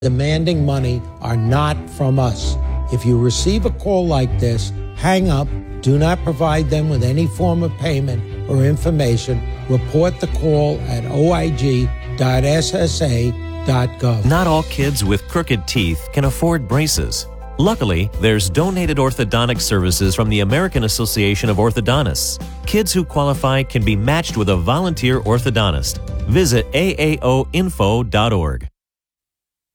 demanding money are not from us. If you receive a call like this, hang up, do not provide them with any form of payment or information. Report the call at oig.ssa.gov. Not all kids with crooked teeth can afford braces. Luckily, there's donated orthodontic services from the American Association of Orthodontists. Kids who qualify can be matched with a volunteer orthodontist. Visit aaoinfo.org.